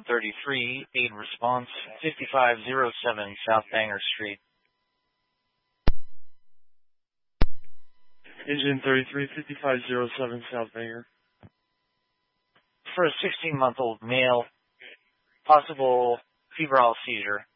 33, aid response, 5507 South Banger Street. Engine 33, 5507 South Banger. For a 16-month-old male, possible febrile seizure.